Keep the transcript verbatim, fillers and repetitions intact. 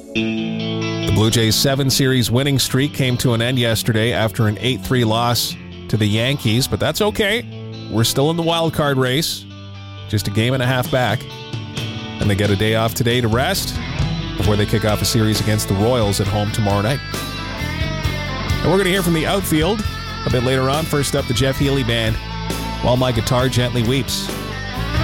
The Blue Jays' seven-series winning streak came to an end yesterday after an eight three loss to the Yankees, but that's okay. We're still in the wild card race, just a game and a half back. And they get a day off today to rest before they kick off a series against the Royals at home tomorrow night. And we're going to hear from the outfield a bit later on. First up, the Jeff Healey Band, While My Guitar Gently Weeps.